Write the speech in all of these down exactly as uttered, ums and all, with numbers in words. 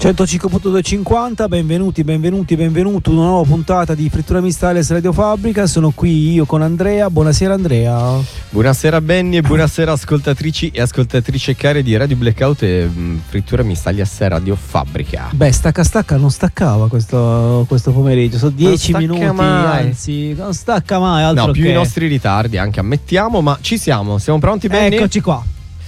centocinque virgola duecentocinquanta, benvenuti, benvenuti, benvenuti, una nuova puntata di Frittura Mista Alias Radio Fabbrica. Sono qui io con Andrea. Buonasera Andrea. Buonasera Benny e buonasera ascoltatrici e ascoltatrici care di Radio Blackout e mh, Frittura Mista Alias Radio Fabbrica. Beh, stacca stacca non staccava questo, questo pomeriggio, sono dieci minuti, mai. anzi non stacca mai, altro no, più che... i nostri ritardi anche ammettiamo, ma ci siamo, siamo pronti Benny? Eccoci qua.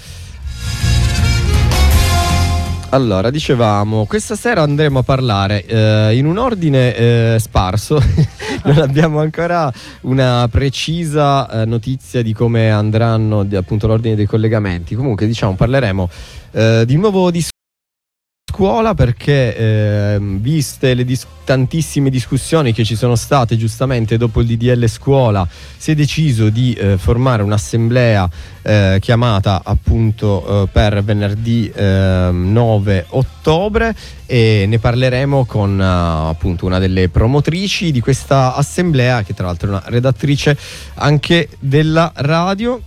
Allora, dicevamo, questa sera andremo a parlare eh, in un ordine eh, sparso, non abbiamo ancora una precisa eh, notizia di come andranno di, appunto l'ordine dei collegamenti. Comunque diciamo parleremo eh, di nuovo di scuola perché eh, viste le dis- tantissime discussioni che ci sono state giustamente dopo il D D L scuola, si è deciso di eh, formare un'assemblea eh, chiamata appunto eh, per venerdì eh, nove ottobre e ne parleremo con uh, appunto una delle promotrici di questa assemblea, che tra l'altro è una redattrice anche della radio.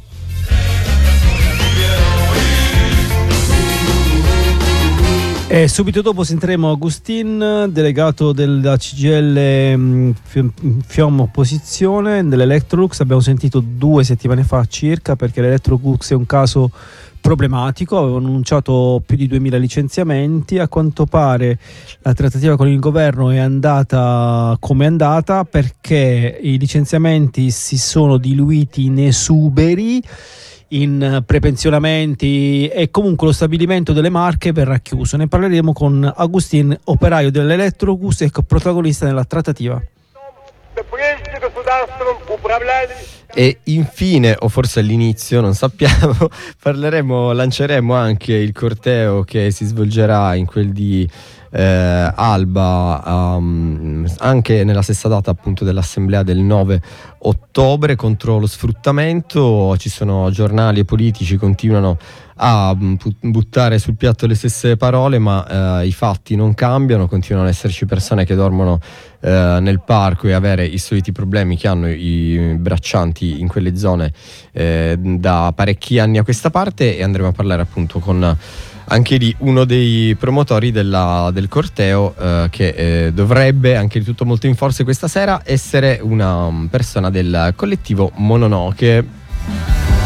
E subito dopo sentiremo Agustin, delegato della C G I L Fiom Opposizione dell'Electrolux. Abbiamo sentito due settimane fa circa, perché l'Electrolux è un caso problematico, avevano annunciato più di duemila licenziamenti. A quanto pare la trattativa con il governo è andata come è andata, perché i licenziamenti si sono diluiti in esuberi, in prepensionamenti, e comunque lo stabilimento delle Marche verrà chiuso. Ne parleremo con Agustin, operaio dell'Electrolux e protagonista nella trattativa. E infine, o forse all'inizio, non sappiamo, parleremo, lanceremo anche il corteo che si svolgerà in quel di eh, Alba, um, anche nella stessa data appunto dell'assemblea del nove ottobre, contro lo sfruttamento. Ci sono giornali e politici che continuano a buttare sul piatto le stesse parole, ma eh, i fatti non cambiano, continuano ad esserci persone che dormono eh, nel parco e avere i soliti problemi che hanno i braccianti in quelle zone eh, da parecchi anni a questa parte. E andremo a parlare appunto con anche lì uno dei promotori della, del corteo eh, che eh, dovrebbe, anche di tutto molto in forza questa sera, essere una persona del collettivo Mononoke.